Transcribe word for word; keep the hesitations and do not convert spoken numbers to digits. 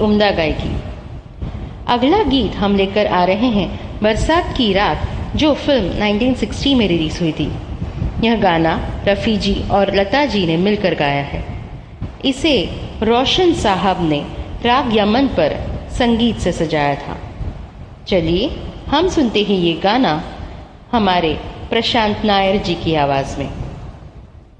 उम्दा गायकी। अगला गीत हम लेकर आ रहे हैं बरसात की रात, जो फिल्म नाइनटीन सिक्सटी में रिलीज हुई थी। यह गाना रफ़ी जी और लता जी ने मिलकर गाया है। इसे रोशन साहब ने राग यमन पर संगीत से सजाया था। चलिए हम सुनते हैं ये गाना हमारे प्रशांत नायर जी की आवाज़ में।